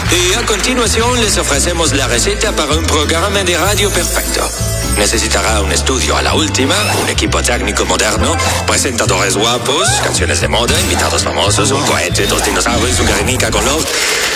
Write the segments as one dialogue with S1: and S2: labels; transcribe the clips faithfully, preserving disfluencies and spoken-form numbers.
S1: Y a continuación les ofrecemos la receta para un programa de radio perfecto. Necesitará un estudio a la última, un equipo técnico moderno, presentadores guapos, canciones de moda, invitados famosos, un cohete, dos dinosaurios, un Guernica con los...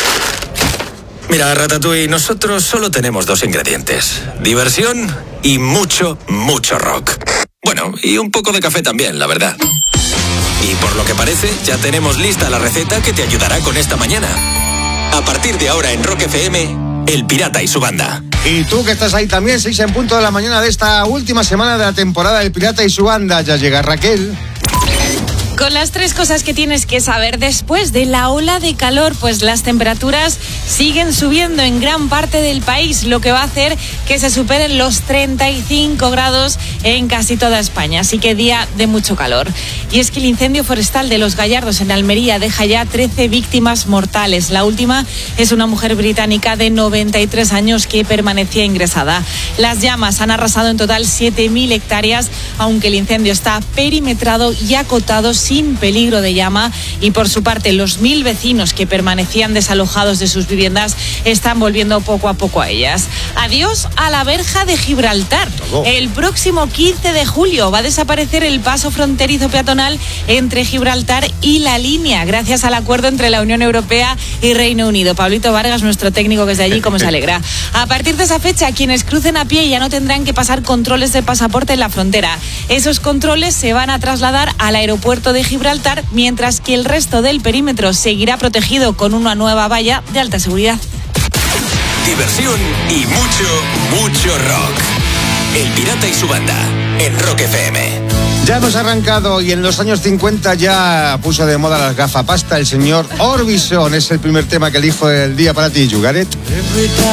S1: Mira, Ratatouille, nosotros solo tenemos dos ingredientes. Diversión y mucho, mucho rock. Bueno, y un poco de café también, la verdad. Y por lo que parece, ya tenemos lista la receta que te ayudará con esta mañana. A partir de ahora en Rock F M, El Pirata y su banda.
S2: Y tú que estás ahí también, seis en punto de la mañana de esta última semana de la temporada del Pirata y su banda. Ya llega Raquel.
S3: Con las tres cosas que tienes que saber después de la ola de calor, pues las temperaturas siguen subiendo en gran parte del país, lo que va a hacer que se superen los treinta y cinco grados en casi toda España, así que día de mucho calor. Y es que el incendio forestal de Los Gallardos en Almería deja ya trece víctimas mortales. La última es una mujer británica de noventa y tres años que permanecía ingresada. Las llamas han arrasado en total siete mil hectáreas, aunque el incendio está perimetrado y acotado sin peligro de llama, y por su parte los mil vecinos que permanecían desalojados de sus viviendas están volviendo poco a poco a ellas. Adiós a la verja de Gibraltar.
S2: Oh.
S3: El próximo quince de julio va a desaparecer el paso fronterizo peatonal entre Gibraltar y la línea, gracias al acuerdo entre la Unión Europea y Reino Unido. Pablito Vargas, nuestro técnico que es de allí, como se alegra. A partir de esa fecha, quienes crucen a pie ya no tendrán que pasar controles de pasaporte en la frontera. Esos controles se van a trasladar al aeropuerto de Gibraltar, mientras que el resto del perímetro seguirá protegido con una nueva valla de alta seguridad.
S1: Diversión y mucho, mucho rock. El Pirata y su banda en Rock F M.
S2: Ya hemos arrancado y en los años cincuenta ya puso de moda las gafapasta el señor Orbison. Es el primer tema que elijo del día para ti, You Got It.